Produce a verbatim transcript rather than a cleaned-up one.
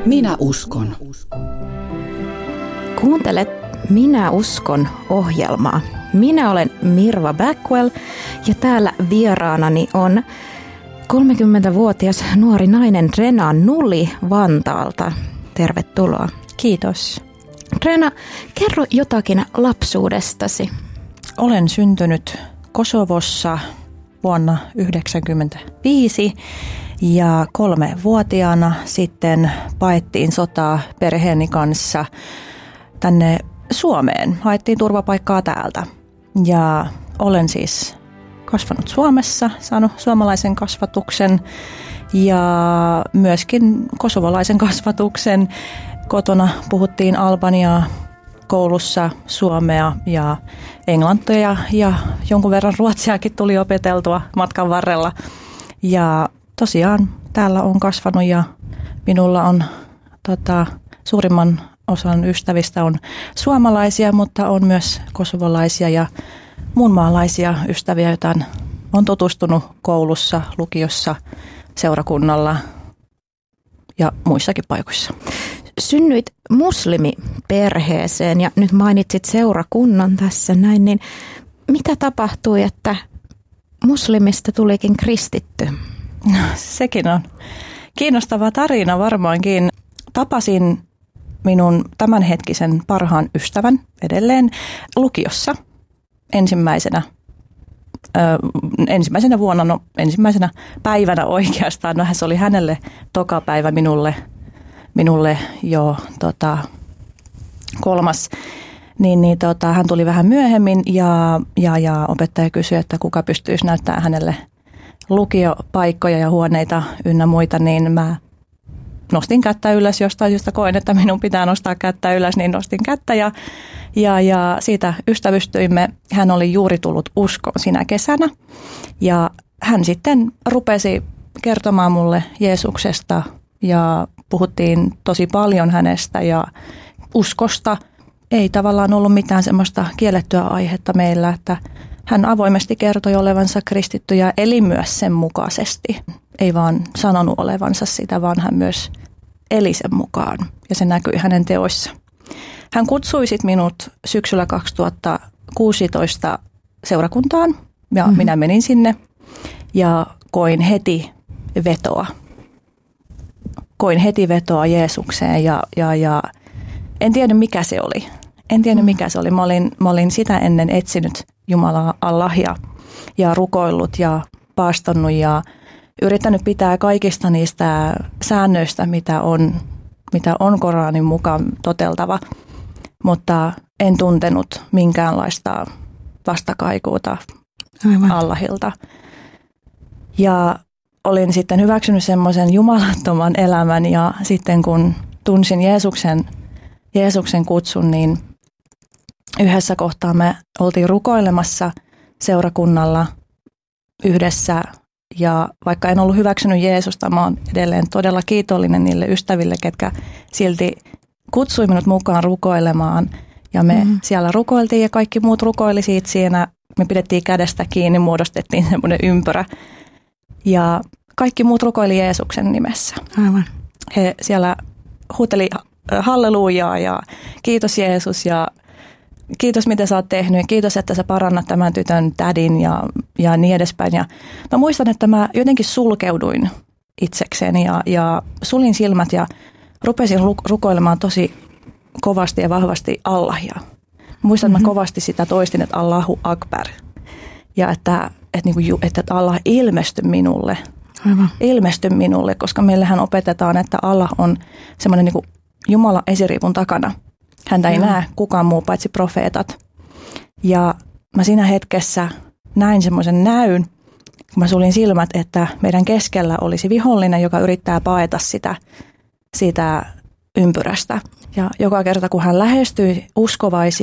Minä uskon. Kuuntelet Minä uskon -ohjelmaa. Minä olen Mirva Backwell ja täällä vieraanani on kolmekymmentävuotias nuori nainen Rena Nuli Vantaalta. Tervetuloa. Kiitos. Rena, kerro jotakin lapsuudestasi. Olen syntynyt Kosovossa vuonna yhdeksänkymmentäviisi ja kolmevuotiaana sitten paettiin sotaa perheeni kanssa tänne Suomeen. Haettiin turvapaikkaa täältä ja olen siis kasvanut Suomessa, saanut suomalaisen kasvatuksen ja myöskin kosovolaisen kasvatuksen. Kotona puhuttiin albaniaa, koulussa suomea ja englantia ja jonkun verran ruotsiakin tuli opeteltua matkan varrella. Ja tosiaan täällä on kasvanut ja minulla on tota, suurimman osan ystävistä on suomalaisia, mutta on myös kosovolaisia ja muunmaalaisia ystäviä, joita on tutustunut koulussa, lukiossa, seurakunnalla ja muissakin paikoissa. Synnyit muslimiperheeseen ja nyt mainitsit seurakunnan tässä näin, niin mitä tapahtui, että muslimista tulikin kristitty? No, sekin on kiinnostava tarina varmaankin. Tapasin minun tämänhetkisen parhaan ystävän edelleen lukiossa ensimmäisenä, ö, ensimmäisenä vuonna, no ensimmäisenä päivänä oikeastaan. No se oli hänelle toka päivä, minulle, minulle jo tota, kolmas. Niin, niin tota, hän tuli vähän myöhemmin ja, ja, ja opettaja kysyi, että kuka pystyisi näyttämään hänelle lukiopaikkoja ja huoneita ynnä muita, niin mä nostin kättä ylös, jostain syystä koin, että minun pitää nostaa kättä ylös, niin nostin kättä ja, ja, ja siitä ystävystyimme. Hän oli juuri tullut uskoon sinä kesänä ja hän sitten rupesi kertomaan mulle Jeesuksesta ja puhuttiin tosi paljon hänestä ja uskosta. Ei tavallaan ollut mitään semmoista kiellettyä aihetta meillä, että hän avoimesti kertoi olevansa kristitty ja eli myös sen mukaisesti. Ei vaan sanonut olevansa sitä, vaan hän myös eli sen mukaan ja se näkyi hänen teoissa. Hän kutsui sit minut syksyllä kaksituhattakuusitoista seurakuntaan ja mm-hmm. minä menin sinne ja koin heti vetoa. Koin heti vetoa Jeesukseen ja, ja, ja en tiedä mikä se oli. En tiedä mikä se oli. Mä olin, mä olin sitä ennen etsinyt Jumalaa Allah ja, ja rukoillut ja paastonnut ja yrittänyt pitää kaikista niistä säännöistä, mitä on, mitä on Koranin mukaan toteltava, mutta en tuntenut minkäänlaista vastakaikuuta Aivan. Allahilta. Ja olin sitten hyväksynyt semmoisen jumalattoman elämän ja sitten kun tunsin Jeesuksen, Jeesuksen kutsun, niin yhdessä kohtaa me oltiin rukoilemassa seurakunnalla yhdessä. Ja vaikka en ollut hyväksynyt Jeesusta, mä oon edelleen todella kiitollinen niille ystäville, ketkä silti kutsui minut mukaan rukoilemaan. Ja me mm-hmm. siellä rukoiltiin ja kaikki muut rukoili siitä siinä. Me pidettiin kädestä kiinni, muodostettiin semmoinen ympyrä. Ja kaikki muut rukoili Jeesuksen nimessä. Aivan. He siellä huuteli hallelujaa ja kiitos Jeesus ja kiitos, mitä sä oot tehnyt. Kiitos, että sä parannat tämän tytön tädin ja, ja niin edespäin. Ja mä muistan, että mä jotenkin sulkeuduin itsekseni ja, ja sulin silmät ja rupesin rukoilemaan tosi kovasti ja vahvasti Allahia. Muistan, että mä kovasti sitä toistin, että Allahu Akbar. Ja että, että, niin kuin, että Allah ilmestyi minulle. Aivan. Ilmestyi minulle, koska meillähän opetetaan, että Allah on semmoinen niin kuin Jumala esiriipun takana. Häntä ei Joo. näe kukaan muu paitsi profeetat. Ja mä siinä hetkessä näin semmoisen näyn, kun mä sulin silmät, että meidän keskellä olisi vihollinen, joka yrittää paeta sitä, sitä ympyrästä. Ja joka kerta, kun hän lähestyi uskovaisia